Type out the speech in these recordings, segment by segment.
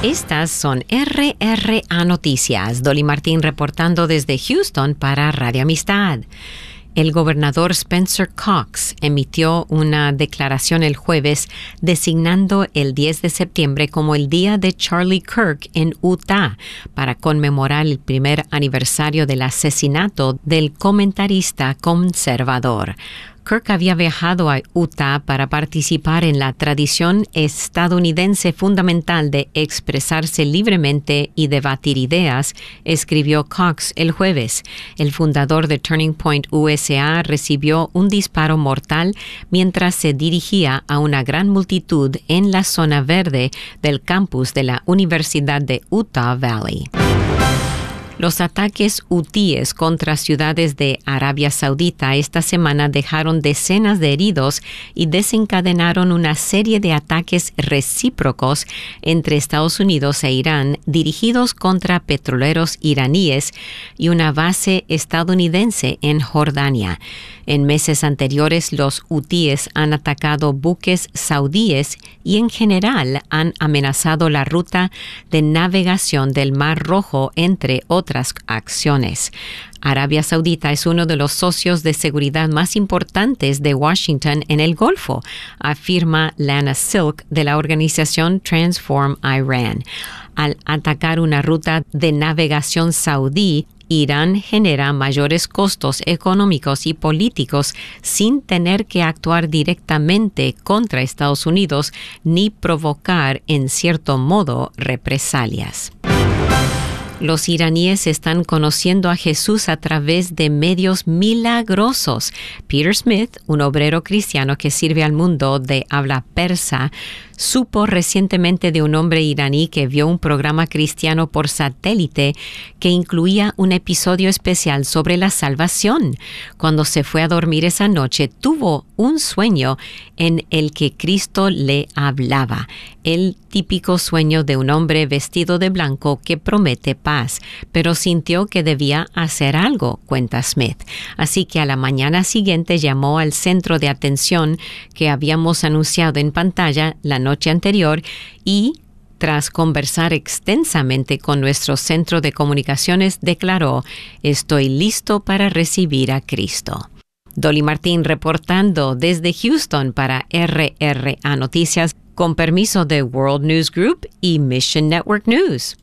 Estas son RRA Noticias. Dolly Martín reportando desde Houston para Radio Amistad. El gobernador Spencer Cox emitió una declaración el jueves designando el 10 de septiembre como el Día de Charlie Kirk en Utah para conmemorar el primer aniversario del asesinato del comentarista conservador. Kirk había viajado a Utah para participar en la tradición estadounidense fundamental de expresarse libremente y debatir ideas, escribió Cox el jueves. El fundador de Turning Point USA recibió un disparo mortal mientras se dirigía a una gran multitud en la zona verde del campus de la Universidad de Utah Valley. Los ataques hutíes contra ciudades de Arabia Saudita esta semana dejaron decenas de heridos y desencadenaron una serie de ataques recíprocos entre Estados Unidos e Irán dirigidos contra petroleros iraníes y una base estadounidense en Jordania. En meses anteriores, los hutíes han atacado buques saudíes y en general han amenazado la ruta de navegación del Mar Rojo, entre otras acciones. Arabia Saudita es uno de los socios de seguridad más importantes de Washington en el Golfo, afirma Lana Silk de la organización Transform Iran. Al atacar una ruta de navegación saudí, Irán genera mayores costos económicos y políticos sin tener que actuar directamente contra Estados Unidos ni provocar, en cierto modo, represalias. Los iraníes están conociendo a Jesús a través de medios milagrosos. Peter Smith, un obrero cristiano que sirve al mundo de habla persa, supo recientemente de un hombre iraní que vio un programa cristiano por satélite que incluía un episodio especial sobre la salvación. Cuando se fue a dormir esa noche, tuvo un sueño en el que Cristo le hablaba. El típico sueño de un hombre vestido de blanco que promete paz, pero sintió que debía hacer algo, cuenta Smith. Así que a la mañana siguiente llamó al centro de atención que habíamos anunciado en pantalla la noche anterior y, tras conversar extensamente con nuestro centro de comunicaciones, declaró: «Estoy listo para recibir a Cristo». Dolly Martín reportando desde Houston para RRA Noticias, con permiso de World News Group y Mission Network News.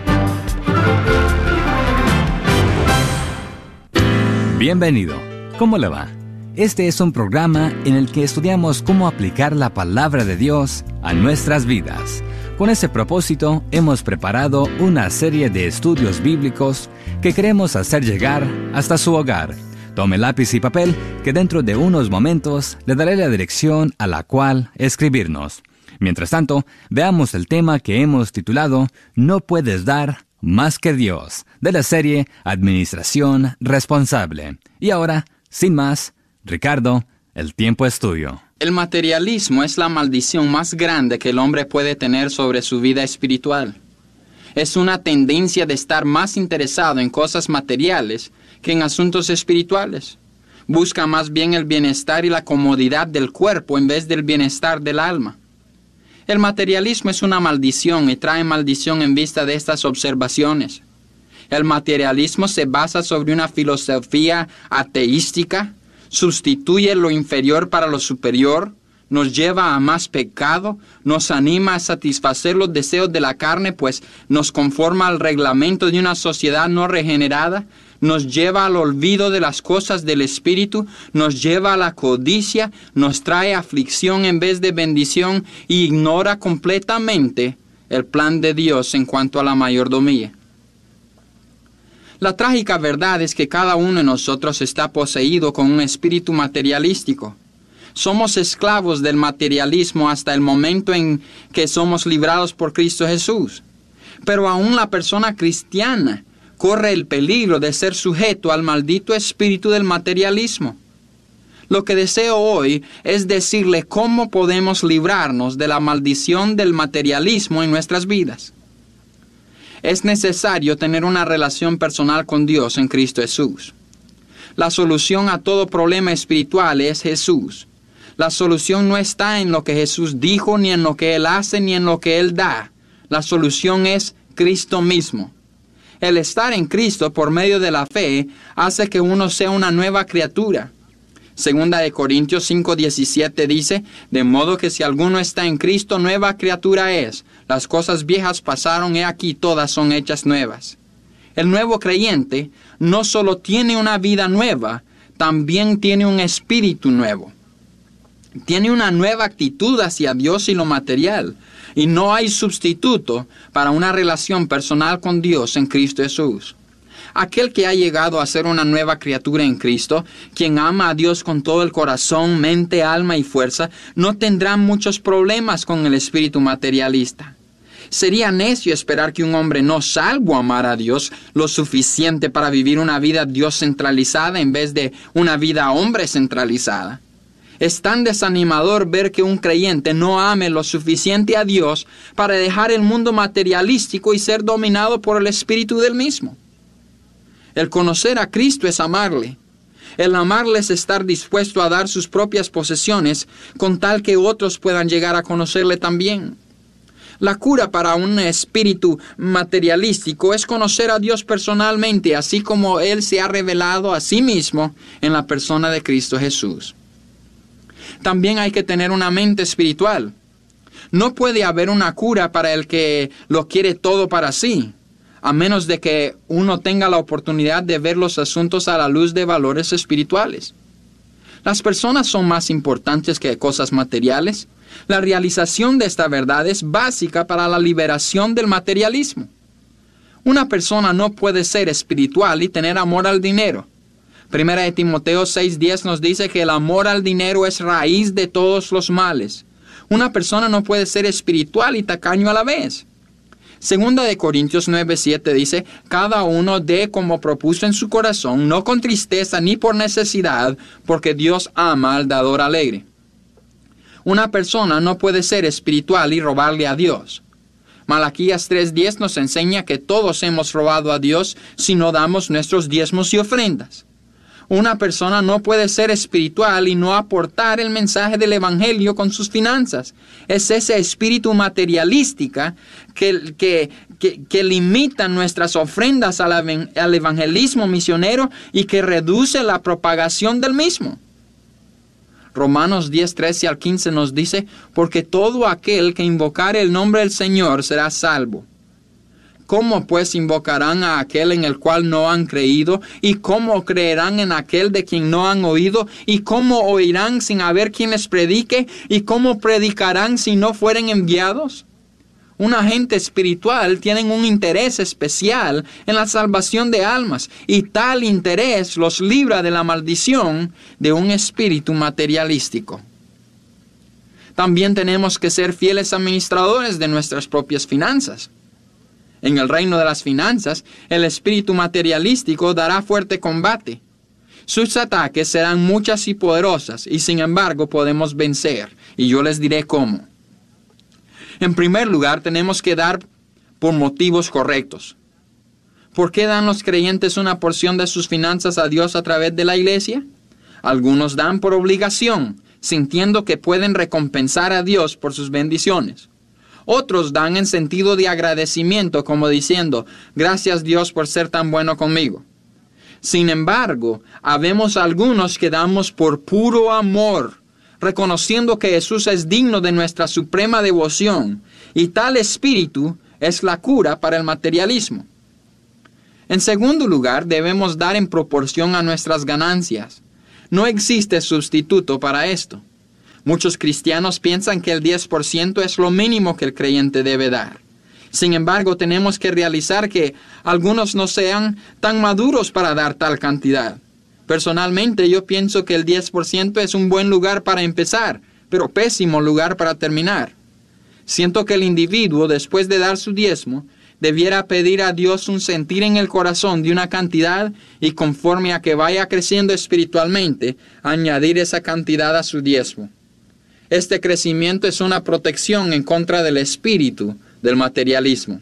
Bienvenido. ¿Cómo le va? Este es un programa en el que estudiamos cómo aplicar la palabra de Dios a nuestras vidas. Con ese propósito, hemos preparado una serie de estudios bíblicos que queremos hacer llegar hasta su hogar. Tome lápiz y papel, que dentro de unos momentos le daré la dirección a la cual escribirnos. Mientras tanto, veamos el tema que hemos titulado «No puedes dar más que Dios», de la serie Administración Responsable. Y ahora, sin más, Ricardo, el tiempo es tuyo. El materialismo es la maldición más grande que el hombre puede tener sobre su vida espiritual. Es una tendencia de estar más interesado en cosas materiales que en asuntos espirituales. Busca más bien el bienestar y la comodidad del cuerpo en vez del bienestar del alma. El materialismo es una maldición y trae maldición en vista de estas observaciones. El materialismo se basa sobre una filosofía ateística, sustituye lo inferior para lo superior, nos lleva a más pecado, nos anima a satisfacer los deseos de la carne, pues nos conforma al reglamento de una sociedad no regenerada, nos lleva al olvido de las cosas del espíritu, nos lleva a la codicia, nos trae aflicción en vez de bendición y ignora completamente el plan de Dios en cuanto a la mayordomía. La trágica verdad es que cada uno de nosotros está poseído con un espíritu materialístico. Somos esclavos del materialismo hasta el momento en que somos librados por Cristo Jesús. Pero aún la persona cristiana corre el peligro de ser sujeto al maldito espíritu del materialismo. Lo que deseo hoy es decirle cómo podemos librarnos de la maldición del materialismo en nuestras vidas. Es necesario tener una relación personal con Dios en Cristo Jesús. La solución a todo problema espiritual es Jesús. La solución no está en lo que Jesús dijo, ni en lo que Él hace, ni en lo que Él da. La solución es Cristo mismo. El estar en Cristo por medio de la fe hace que uno sea una nueva criatura. Segunda de Corintios 5:17 dice, de modo que si alguno está en Cristo, nueva criatura es. Las cosas viejas pasaron, he aquí todas son hechas nuevas. El nuevo creyente no solo tiene una vida nueva, también tiene un espíritu nuevo. Tiene una nueva actitud hacia Dios y lo material, y no hay sustituto para una relación personal con Dios en Cristo Jesús. Aquel que ha llegado a ser una nueva criatura en Cristo, quien ama a Dios con todo el corazón, mente, alma y fuerza, no tendrá muchos problemas con el espíritu materialista. Sería necio esperar que un hombre no salvo amara a Dios lo suficiente para vivir una vida Dios centralizada en vez de una vida hombre centralizada. Es tan desanimador ver que un creyente no ame lo suficiente a Dios para dejar el mundo materialístico y ser dominado por el espíritu del mismo. El conocer a Cristo es amarle. El amarle es estar dispuesto a dar sus propias posesiones con tal que otros puedan llegar a conocerle también. La cura para un espíritu materialístico es conocer a Dios personalmente, así como Él se ha revelado a sí mismo en la persona de Cristo Jesús. También hay que tener una mente espiritual. No puede haber una cura para el que lo quiere todo para sí, a menos de que uno tenga la oportunidad de ver los asuntos a la luz de valores espirituales. Las personas son más importantes que cosas materiales. La realización de esta verdad es básica para la liberación del materialismo. Una persona no puede ser espiritual y tener amor al dinero. Primera de Timoteo 6:10 nos dice que el amor al dinero es raíz de todos los males. Una persona no puede ser espiritual y tacaño a la vez. Segunda de Corintios 9:7 dice, cada uno dé como propuso en su corazón, no con tristeza ni por necesidad, porque Dios ama al dador alegre. Una persona no puede ser espiritual y robarle a Dios. Malaquías 3:10 nos enseña que todos hemos robado a Dios si no damos nuestros diezmos y ofrendas. Una persona no puede ser espiritual y no aportar el mensaje del Evangelio con sus finanzas. Es ese espíritu materialística que limita nuestras ofrendas al evangelismo misionero y que reduce la propagación del mismo. Romanos 10:13 al 15 nos dice, porque todo aquel que invocare el nombre del Señor será salvo. ¿Cómo pues invocarán a aquel en el cual no han creído? ¿Y cómo creerán en aquel de quien no han oído? ¿Y cómo oirán sin haber quien les predique? ¿Y cómo predicarán si no fueren enviados? Una gente espiritual tiene un interés especial en la salvación de almas, y tal interés los libra de la maldición de un espíritu materialístico. También tenemos que ser fieles administradores de nuestras propias finanzas. En el reino de las finanzas, el espíritu materialístico dará fuerte combate. Sus ataques serán muchas y poderosas, y sin embargo podemos vencer, y yo les diré cómo. En primer lugar, tenemos que dar por motivos correctos. ¿Por qué dan los creyentes una porción de sus finanzas a Dios a través de la iglesia? Algunos dan por obligación, sintiendo que pueden recompensar a Dios por sus bendiciones. Otros dan en sentido de agradecimiento, como diciendo, gracias Dios por ser tan bueno conmigo. Sin embargo, habemos algunos que damos por puro amor, reconociendo que Jesús es digno de nuestra suprema devoción, y tal espíritu es la cura para el materialismo. En segundo lugar, debemos dar en proporción a nuestras ganancias. No existe sustituto para esto. Muchos cristianos piensan que el 10% es lo mínimo que el creyente debe dar. Sin embargo, tenemos que realizar que algunos no sean tan maduros para dar tal cantidad. Personalmente, yo pienso que el 10% es un buen lugar para empezar, pero pésimo lugar para terminar. Siento que el individuo, después de dar su diezmo, debiera pedir a Dios un sentir en el corazón de una cantidad y conforme a que vaya creciendo espiritualmente, añadir esa cantidad a su diezmo. Este crecimiento es una protección en contra del espíritu del materialismo.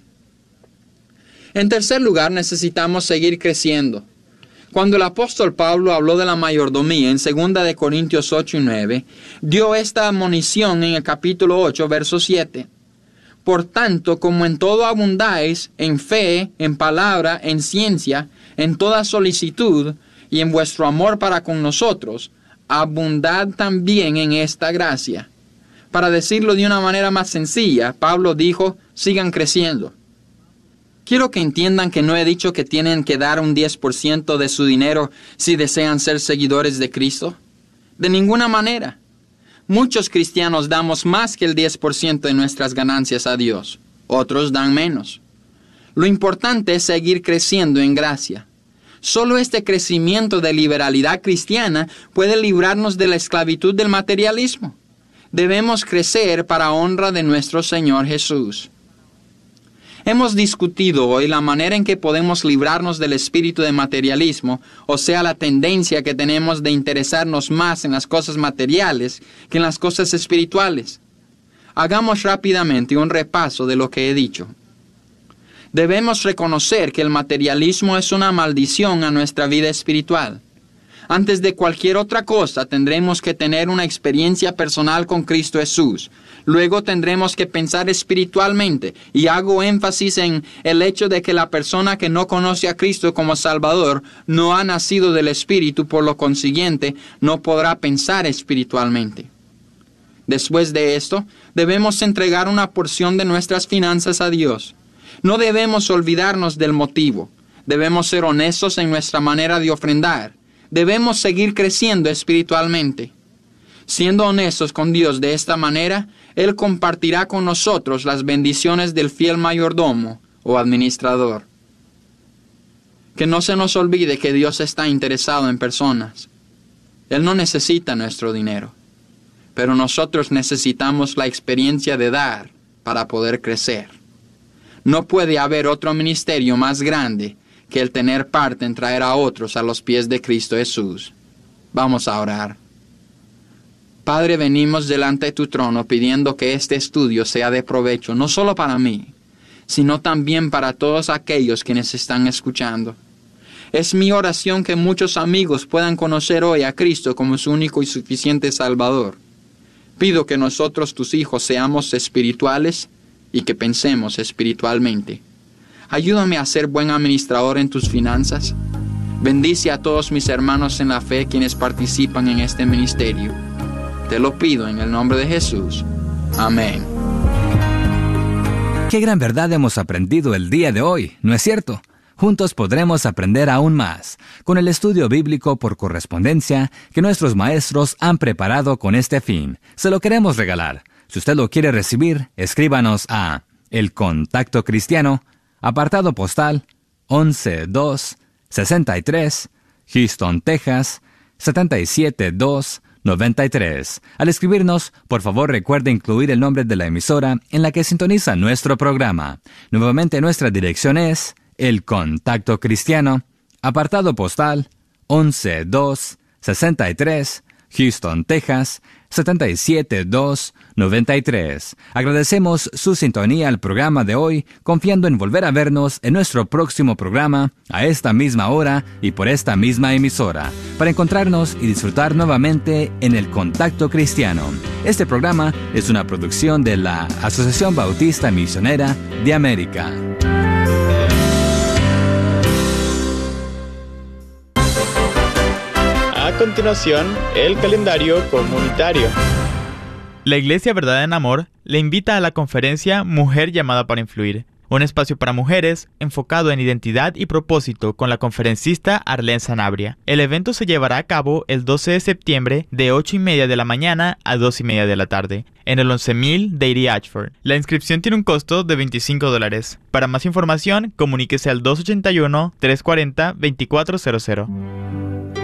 En tercer lugar, necesitamos seguir creciendo. Cuando el apóstol Pablo habló de la mayordomía en 2 de Corintios 8 y 9, dio esta admonición en el capítulo 8, verso 7. Por tanto, como en todo abundáis, en fe, en palabra, en ciencia, en toda solicitud, y en vuestro amor para con nosotros, abundad también en esta gracia. Para decirlo de una manera más sencilla, Pablo dijo, sigan creciendo. Quiero que entiendan que no he dicho que tienen que dar un 10% de su dinero si desean ser seguidores de Cristo. De ninguna manera. Muchos cristianos damos más que el 10% de nuestras ganancias a Dios. Otros dan menos. Lo importante es seguir creciendo en gracia. Solo este crecimiento de liberalidad cristiana puede librarnos de la esclavitud del materialismo. Debemos crecer para honra de nuestro Señor Jesús. Hemos discutido hoy la manera en que podemos librarnos del espíritu de materialismo, o sea, la tendencia que tenemos de interesarnos más en las cosas materiales que en las cosas espirituales. Hagamos rápidamente un repaso de lo que he dicho. Debemos reconocer que el materialismo es una maldición a nuestra vida espiritual. Antes de cualquier otra cosa, tendremos que tener una experiencia personal con Cristo Jesús. Luego tendremos que pensar espiritualmente, y hago énfasis en el hecho de que la persona que no conoce a Cristo como Salvador no ha nacido del Espíritu, por lo consiguiente, no podrá pensar espiritualmente. Después de esto, debemos entregar una porción de nuestras finanzas a Dios. No debemos olvidarnos del motivo. Debemos ser honestos en nuestra manera de ofrendar. Debemos seguir creciendo espiritualmente. Siendo honestos con Dios de esta manera, Él compartirá con nosotros las bendiciones del fiel mayordomo o administrador. Que no se nos olvide que Dios está interesado en personas. Él no necesita nuestro dinero, pero nosotros necesitamos la experiencia de dar para poder crecer. No puede haber otro ministerio más grande que el tener parte en traer a otros a los pies de Cristo Jesús. Vamos a orar. Padre, venimos delante de tu trono pidiendo que este estudio sea de provecho, no solo para mí, sino también para todos aquellos quienes están escuchando. Es mi oración que muchos amigos puedan conocer hoy a Cristo como su único y suficiente Salvador. Pido que nosotros, tus hijos, seamos espirituales y que pensemos espiritualmente. Ayúdame a ser buen administrador en tus finanzas. Bendice a todos mis hermanos en la fe quienes participan en este ministerio. Te lo pido en el nombre de Jesús. Amén. Qué gran verdad hemos aprendido el día de hoy, ¿no es cierto? Juntos podremos aprender aún más con el estudio bíblico por correspondencia que nuestros maestros han preparado con este fin. Se lo queremos regalar. Si usted lo quiere recibir, escríbanos a El Contacto Cristiano, apartado postal 11263, Houston, Texas 77293. Al escribirnos, por favor recuerde incluir el nombre de la emisora en la que sintoniza nuestro programa. Nuevamente nuestra dirección es El Contacto Cristiano, apartado postal 11263, Houston, Texas 77293. Agradecemos su sintonía al programa de hoy, confiando en volver a vernos en nuestro próximo programa a esta misma hora y por esta misma emisora, para encontrarnos y disfrutar nuevamente en El Contacto Cristiano. Este programa es una producción de la Asociación Bautista Misionera de América. A continuación, el calendario comunitario. La Iglesia Verdad en Amor le invita a la conferencia Mujer llamada para influir, un espacio para mujeres enfocado en identidad y propósito con la conferencista Arlene Sanabria. El evento se llevará a cabo el 12 de septiembre de 8:30 de la mañana a 2:30 de la tarde, en el 11,000 Dairy Ashford. La inscripción tiene un costo de $25. Para más información, comuníquese al 281-340-2400.